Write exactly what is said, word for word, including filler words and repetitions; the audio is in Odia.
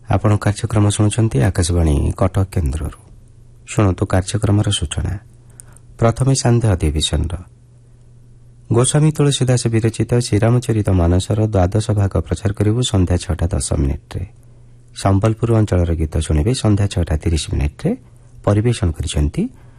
ଆପଣ କାର୍ଯ୍ୟକ୍ରମ ଶୁଣୁଛନ୍ତି ଆକାଶବାଣୀ କଟକ କେନ୍ଦ୍ରରୁ। ଶୁଣନ୍ତୁ କାର୍ଯ୍ୟକ୍ରମର ସୂଚନା। ପ୍ରଥମେ ସାନ୍ଧ୍ୟ ଅଧିବେଶନର ଗୋସ୍ୱାମୀ ତୁଳସୀଦାସ ବିରଚିତ ଶ୍ରୀରାମଚରିତ ମାନସର ଦ୍ୱାଦଶ ଭାଗ ପ୍ରଚାର କରିବୁ ସନ୍ଧ୍ୟା ଛଅଟା ଦଶ ମିନିଟ୍ରେ। ସମ୍ବଲପୁର ଅଞ୍ଚଳର ଗୀତ ଶୁଣିବେ ସନ୍ଧ୍ୟା ଛଅଟା ତିରିଶ ମିନିଟ୍ରେ। ପରିବେଷଣ କରିଛନ୍ତି